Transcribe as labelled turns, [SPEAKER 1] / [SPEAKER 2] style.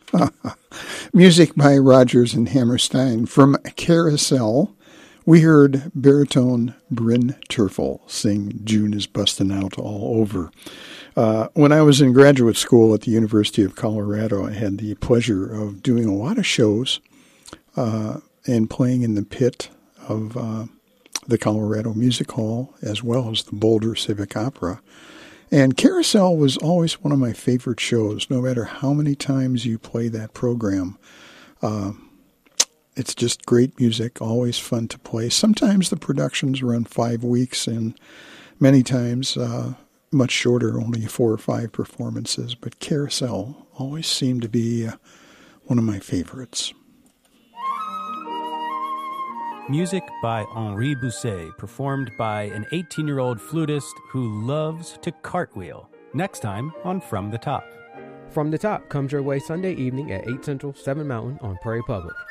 [SPEAKER 1] Music by Rodgers and Hammerstein. From Carousel, we heard baritone Bryn Terfel sing June is Bustin' Out All Over. When I was in graduate school at the University of Colorado, I had the pleasure of doing a lot of shows and playing in the pit of the Colorado Music Hall as well as the Boulder Civic Opera. And Carousel was always one of my favorite shows, no matter how many times you play that program. It's just great music, always fun to play. Sometimes the productions run 5 weeks, and many times much shorter, only 4 or 5 performances. But Carousel always seemed to be one of my favorites.
[SPEAKER 2] Music by Henri Bousset, performed by an 18-year-old flutist who loves to cartwheel. Next time on From the Top.
[SPEAKER 3] From the Top comes your way Sunday evening at 8 Central, 7 Mountain on Prairie Public.